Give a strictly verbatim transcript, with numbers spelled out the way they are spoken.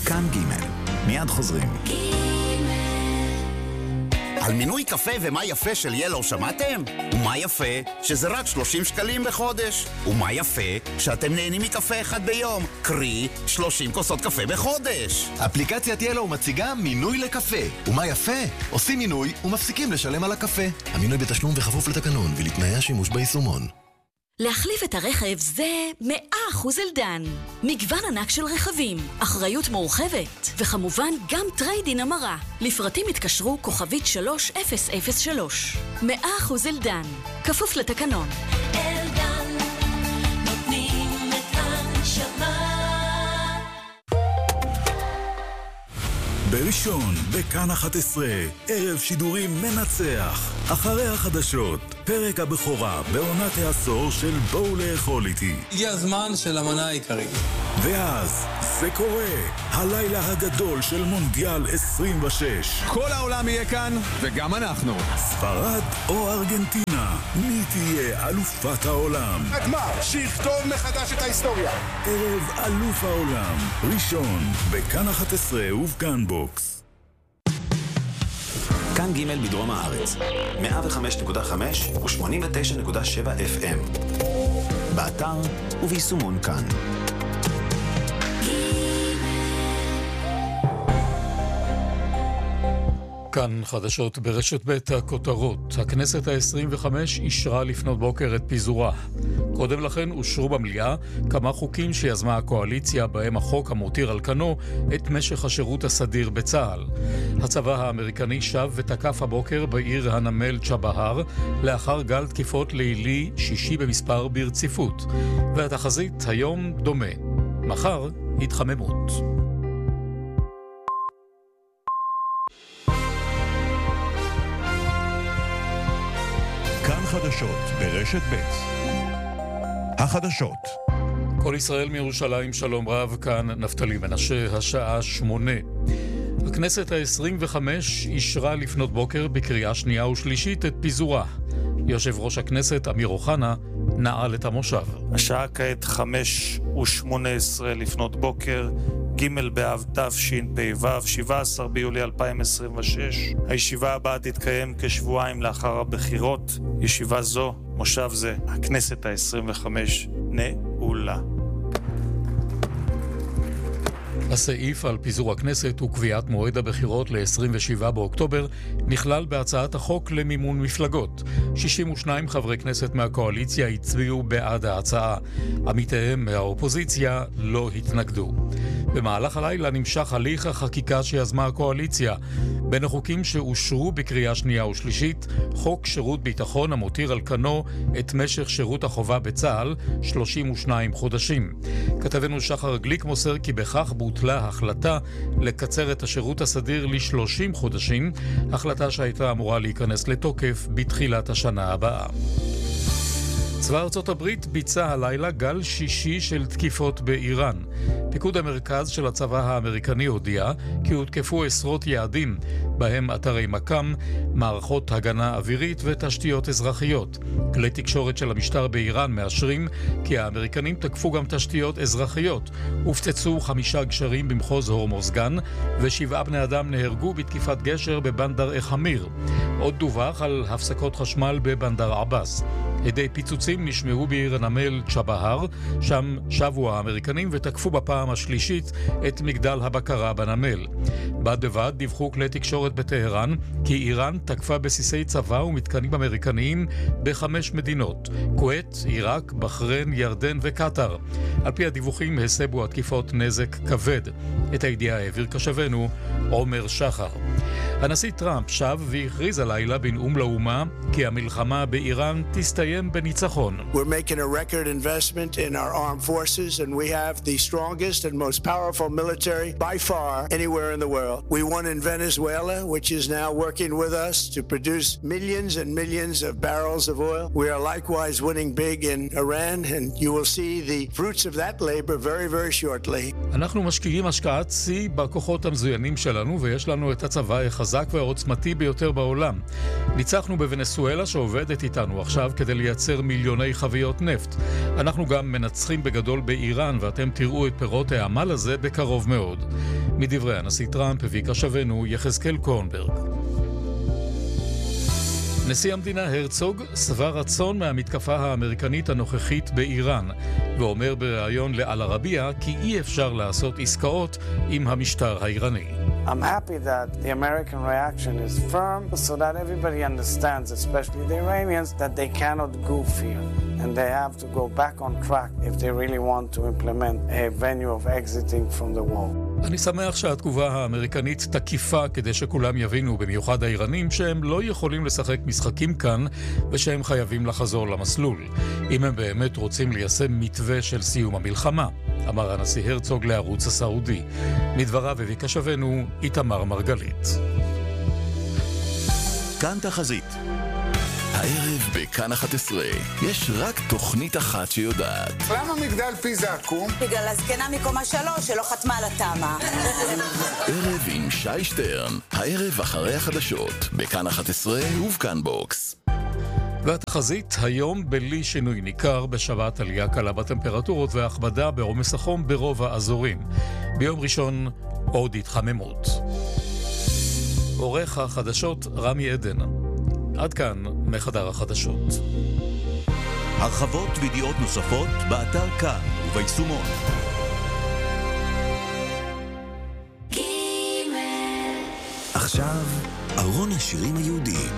כאן ג' מיד חוזרים. על מינוי קפה ומה יפה של ילו שמעתם? ומה יפה? שזה רק שלושים שקלים בחודש. ומה יפה? שאתם נהנים מקפה אחד ביום. קרי, שלושים כוסות קפה בחודש. אפליקציית ילו מציגה מינוי לקפה. ומה יפה? עושים מינוי ומפסיקים לשלם על הקפה. המינוי בתשלום וכפוף לתקנון ולתנאי השימוש ביישומון. להחליף את הרכב זה מאה אחוז אלדן. מגוון ענק של רכבים, אחריות מורחבת, וכמובן גם טריידין המרה. לפרטים התקשרו כוכבית שלוש אפס אפס שלוש. מאה אחוז אלדן, כפוף לתקנון. אלדן, נותנים את הנשמה. בראשון, בכאן אחת עשרה, ערב שידורים מנצח. אחרי החדשות, פרק הבכורה בעונת העשור של בואו לאכול איתי. הגיע הזמן של המנה העיקרית. ואז, זה קורה, הלילה הגדול של מונדיאל עשרים ושש. כל העולם יהיה כאן, וגם אנחנו. ספרד או ארגנטינה, מי תהיה אלופת העולם? הגמר, שיכתוב מחדש את ההיסטוריה. ערב אלוף העולם, ראשון, בכאן אחת עשרה ובכאן בוקס. כאן ג' בדרום הארץ, מאה וחמש נקודה חמש ו-שמונים ותשע נקודה שבע אף אם. באתר וביישומון כאן. כאן חדשות ברשת ב' הכותרות. הכנסת ה-עשרים וחמש אישרה לפנות בוקר את פיזורה. קודם לכן אושרו במליאה כמה חוקים שיזמה הקואליציה, בהם החוק המותיר על כנו את משך השירות הסדיר בצה"ל. הצבא האמריקני שב ותקף הבוקר בעיר הנמל צ'בהר לאחר גל תקיפות לילי שישי במספר ברציפות. והתחזית היום דומה. מחר התחממות. כאן חדשות ברשת ב' החדשות. כל ישראל מירושלים, שלום רב, כאן נפתלי מנשה, השעה שמונה. הכנסת ה-עשרים וחמש אישרה לפנות בוקר בקריאה שנייה ושלישית את פיזורה. יושב ראש הכנסת אמיר אוחנה נעל את המושב. השעה כעת חמש ושמונה עשרה לפנות בוקר, ג' באב תשפ"ו, שבעה עשר ביולי אלפיים עשרים ושש. הישיבה הבאה תתקיים כשבועיים לאחר הבחירות. ישיבה זו, מושב זה, הכנסת ה-עשרים וחמש נעולה. הסעיף על פיזור הכנסת וקביעת מועד הבחירות ל-עשרים ושבעה באוקטובר נכלל בהצעת החוק למימון מפלגות. שישים ושניים חברי כנסת מהקואליציה הצביעו בעד ההצעה. עמיתיהם מהאופוזיציה לא התנגדו. במהלך הלילה נמשך הליך החקיקה שיזמה הקואליציה. בין החוקים שאושרו בקריאה שנייה ושלישית, חוק שירות ביטחון המותיר על כנו את משך שירות החובה בצה"ל שלושים ושניים חודשים. כתבנו שחר גליק מוסר כי בכך בוטלה החלטה לקצר את השירות הסדיר ל-שלושים חודשים, החלטה שהייתה אמורה להיכנס לתוקף בתחילת השנה הבאה. צבא ארצות הברית ביצע הלילה גל שישי של תקיפות באיראן. פיקוד המרכז של הצבא האמריקני הודיע כי הותקפו עשרות יעדים, בהם אתרי מקם, מערכות הגנה אווירית ותשתיות אזרחיות. כלי תקשורת של המשטר באיראן מאשרים כי האמריקנים תקפו גם תשתיות אזרחיות, הופצצו חמישה גשרים במחוז הורמוזגן, ושבעה בני אדם נהרגו בתקיפת גשר בבנדר א-חמיר. עוד דווח על הפסקות חשמל בבנדר עבאס. עדי פיצוצים נשמעו בעיר הנמל צ'בהר, שם שבו האמריקנים ותקפו בפעם השלישית את מגדל הבקרה בנמל. בד בבד דיווחו כלי תקשורת בטהרן כי איראן תקפה בסיסי צבא ומתקנים אמריקניים בחמש מדינות, כווית, עיראק, בחריין, ירדן וקטר. על פי הדיווחים הסבו התקיפות נזק כבד. את הידיעה העביר כשבנו עומר שחר. הנשיא טראמפ שב והכריז הלילה בנאום לאומה כי המלחמה באיראן תסתיים בניצחון. We're making a record investment in our armed forces and we have the strongest and most powerful military by far anywhere in the world. We won in Venezuela, which is now working with us to produce millions and millions of barrels of oil. We are likewise winning big in Iran and you will see the fruits of that labor very very shortly. אנחנו משקיעים השקעת שיא בכוחות המזוינים שלנו ויש לנו את הצבא החזק והעוצמתי ביותר בעולם. ניצחנו בוונצואלה שעובדת איתנו עכשיו כדי לייצר מיליוני חביות נפט. אנחנו גם מנצחים בגדול באיראן ואתם תראו את פירות העמל הזה בקרוב מאוד. מדברי הנשיא טראמפ הביא כשבנו יחזקאל קורנברג. נשיא המדינה הרצוג שבע רצון מהמתקפה האמריקנית הנוכחית באיראן, ואומר בריאיון לאל-ערבייה כי אי אפשר לעשות עסקאות עם המשטר האיראני. I'm happy that the American reaction is firm so that everybody understands, especially the Iranians, that they cannot goof here and they have to go back on track if they really want to implement a venue of exiting from the war. אני שמח שהתגובה האמריקנית תקיפה כדי שכולם יבינו, במיוחד האיראנים, שהם לא יכולים לשחק משחקים כאן ושהם חייבים לחזור למסלול, אם הם באמת רוצים ליישם מתווה של סיום המלחמה, אמר הנשיא הרצוג לערוץ הסעודי. מדבריו הביא כשבנו איתמר מרגלית. כאן תחזית. הערב בכאן אחת עשרה יש רק תוכנית אחת שיודעת. למה מגדל פיזה עקום? בגלל הזקנה מקומה שלוש שלא חתמה על התמה. ערב עם שי שטרן, הערב אחרי החדשות, בכאן אחת עשרה ובכאן בוקס. והתחזית היום בלי שינוי ניכר, בשבת עלייה קלה בטמפרטורות והכבדה בעומס החום ברוב האזורים. ביום ראשון עוד התחממות. עורך החדשות רמי עדן. עד כאן מחדר החדשות. הרחבות וידיעות נוספות באתר כאן וביישומון. עכשיו, ארון השירים היהודי.